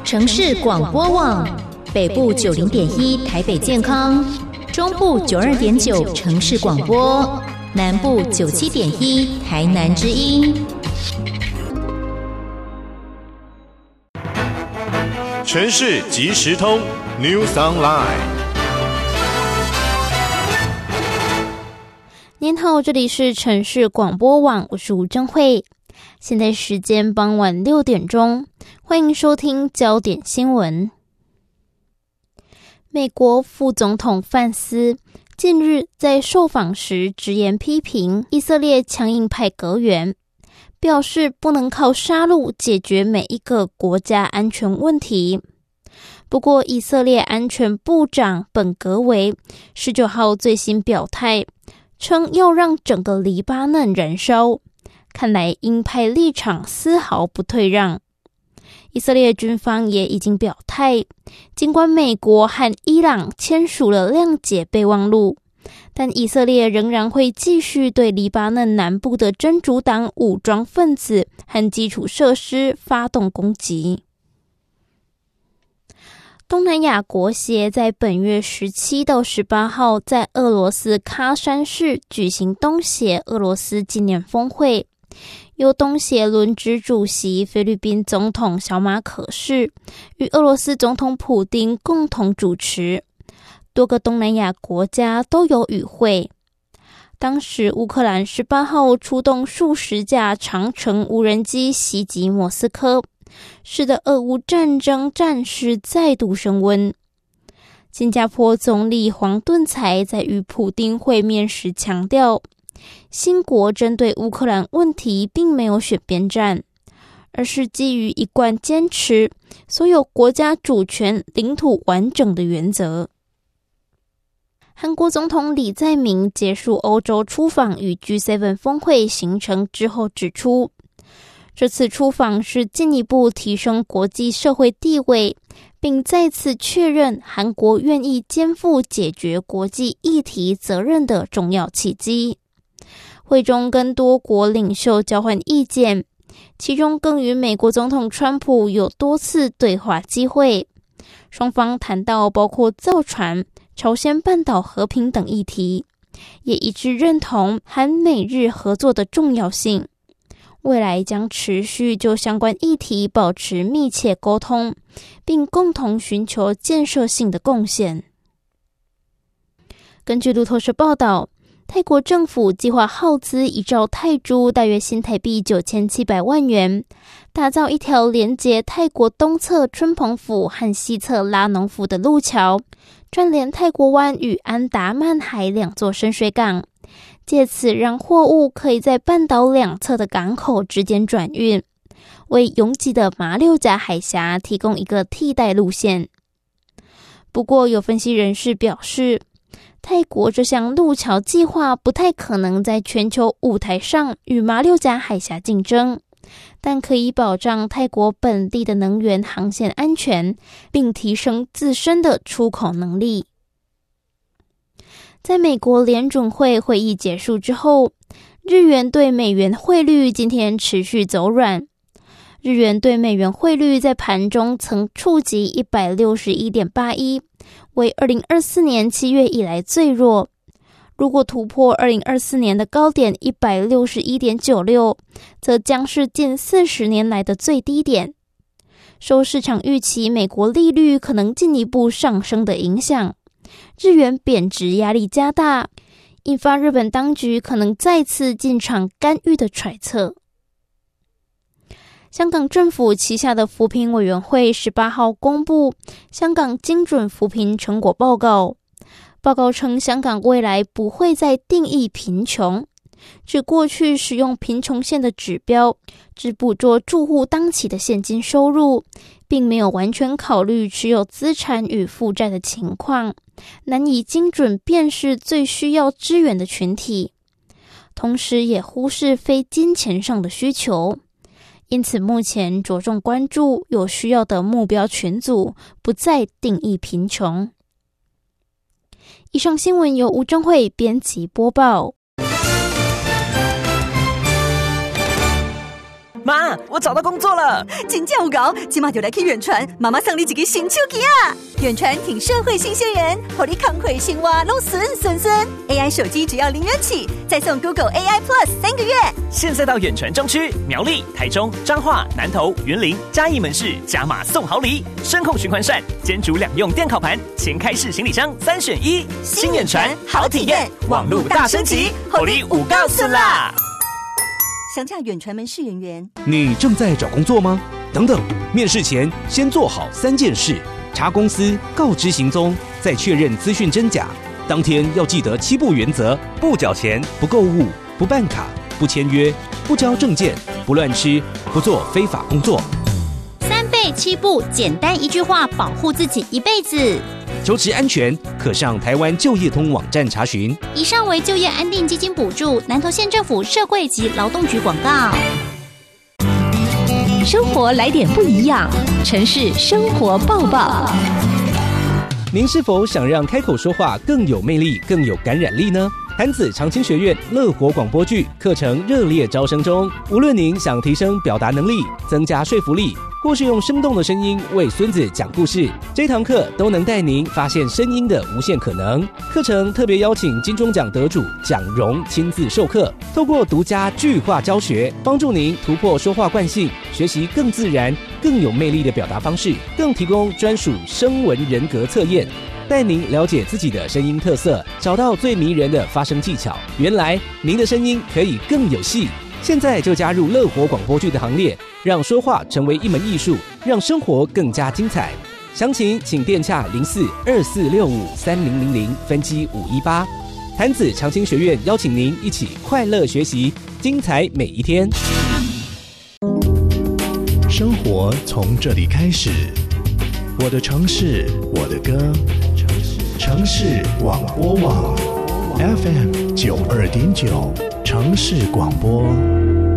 城市广播网，北部90.1台北健康，中部92.9城市广播，南部97.1台南之音。 城市即时通 News Online。 您好，这里是城市广播网，我是吴珍慧。现在时间傍晚6点钟，欢迎收听焦点新闻。美国副总统范斯近日在受访时直言批评以色列强硬派阁员，表示不能靠杀戮解决每一个国家安全问题。不过以色列安全部长本格维19号最新表态，称要让整个黎巴嫩燃烧，看来鹰派立场丝毫不退让。以色列军方也已经表态，尽管美国和伊朗签署了谅解备忘录，但以色列仍然会继续对黎巴嫩南部的真主党武装分子和基础设施发动攻击。东南亚国协在本月17到18号在俄罗斯喀山市举行东协俄罗斯纪念峰会，由东协轮值主席菲律宾总统小马可士与俄罗斯总统普丁共同主持，多个东南亚国家都有与会。当时乌克兰18号出动数十架长程无人机袭击莫斯科，使得俄乌战争战事再度升温。新加坡总理黄敦才在与普丁会面时强调，新国针对乌克兰问题并没有选边站，而是基于一贯坚持所有国家主权、领土完整的原则。韩国总统李在明结束欧洲出访与 G7 峰会行程之后指出，这次出访是进一步提升国际社会地位，并再次确认韩国愿意肩负解决国际议题责任的重要契机。会中跟多国领袖交换意见，其中更与美国总统川普有多次对话机会，双方谈到包括造船、朝鲜半岛和平等议题，也一致认同韩美日合作的重要性。未来将持续就相关议题保持密切沟通，并共同寻求建设性的贡献。根据路透社报道，泰国政府计划耗资1兆泰铢，大约新台币9700万元，打造一条连接泰国东侧春蓬府和西侧拉农府的路桥，串联泰国湾与安达曼海2座深水港，借此让货物可以在半岛两侧的港口之间转运，为拥挤的马六甲海峡提供一个替代路线。不过有分析人士表示，泰国这项路桥计划不太可能在全球舞台上与马六甲海峡竞争，但可以保障泰国本地的能源航线安全，并提升自身的出口能力。在美国联准会会议结束之后，日元对美元汇率今天持续走软。日元对美元汇率在盘中曾触及 161.81， 为2024年7月以来最弱。如果突破2024年的高点 161.96， 则将是近40年来的最低点。受市场预期美国利率可能进一步上升的影响，日元贬值压力加大，引发日本当局可能再次进场干预的揣测。香港政府旗下的扶贫委员会18号公布香港精准扶贫成果报告。报告称，香港未来不会再定义贫穷，指过去使用贫穷线的指标，只捕捉住户当期的现金收入，并没有完全考虑持有资产与负债的情况，难以精准辨识最需要支援的群体，同时也忽视非金钱上的需求。因此目前着重关注有需要的目标群组，不再定义贫穷。以上新闻由吴正慧编辑播报。 妈，我找到工作了！ 真正有够，今晚就来去远传，妈妈送你一个新手机啊！远传挺社会新鲜人，让你康回生活拢顺。AI 手机只要0元起，再送 Google AI Plus 3个月。 现在到远传中区、苗栗、台中、彰化、南投、云林、嘉义门市加码送好礼，声控循环扇、煎煮2用电烤盘、前开式行李箱3选1。新远传好体验，网路大升级，让你有够顺啦！ 详洽远传门市人员。 你正在找工作吗？等等，面试前先做好3件事：查公司，告知行踪，再确认资讯真假。当天要记得7不原则：不缴钱、不购物、不办卡、不签约、不交证件、不乱吃、不做非法工作。 3倍7不，简单一句话保护自己一辈子。 求职安全，可上台湾就业通网站查询。 以上为就业安定基金补助，南投县政府社会及劳动局广告。 生活来点不一样，城市生活报报。 您是否想让开口说话更有魅力、更有感染力呢？潭子长青学院乐活广播剧课程热烈招生中，无论您想提升表达能力、增加说服力，或是用生动的声音为孙子讲故事，这堂课都能带您发现声音的无限可能。课程特别邀请金钟奖得主蒋荣亲自授课，透过独家句话教学，帮助您突破说话惯性，学习更自然、更有魅力的表达方式，更提供专属声纹人格测验，带您了解自己的声音特色，找到最迷人的发声技巧。原来您的声音可以更有戏，现在就加入乐活广播剧的行列，让说话成为一门艺术，让生活更加精彩。详情请电洽0424653000分机518。潭子长青学院邀请您一起快乐学习，精彩每一天。 生活从这里开始，我的城市，我的歌，城市广播网 FM92.9城市广播。